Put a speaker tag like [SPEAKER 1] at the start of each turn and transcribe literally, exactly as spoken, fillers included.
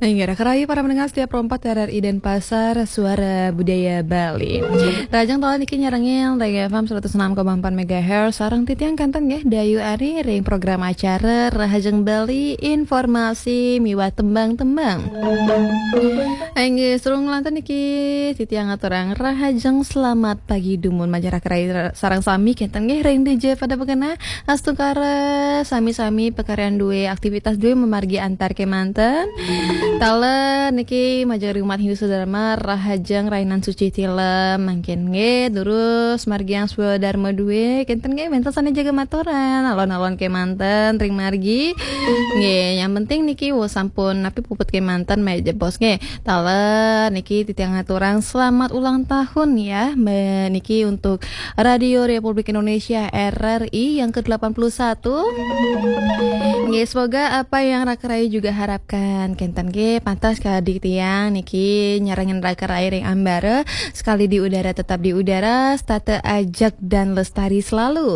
[SPEAKER 1] Hingga kerayu para pendengar setiap rompat R R I dan Pasar Suara Budaya Bali. Rajang tolong niki nyarengin Rega F M seratus enam koma empat megahertz sarang titiang kanten ya Dayu Ari ring program acara Rahajeng Bali informasi miwah tembang-tembang. Hingga serung lantan niki titiang aturang Rahajeng selamat pagi dumun majarah kerai sarang sami kanten nggih ring D J pada pegana astukara sami-sami pekaryan duwe aktivitas duwe memargi antar kemanten. Tala niki majari umat Hindu Sudharma Rahajeng Rainan Suci Tilem mangkin nge terus margiang Swa Dharma duwe kenten nge mentasane jaga maturan alon-alon kemanten ring margi nge yang penting niki wo sampun napi puput kemanten meja bos nge tala niki titiang aturan selamat ulang tahun ya me, niki untuk Radio Republik Indonesia R R I yang ke delapan puluh satu nge semoga apa yang Rakerai juga harapkan kenten nge pantas kadik tiang niki nyarangin raka air yang ambara sekali di udara tetap di udara state ajak dan lestari selalu.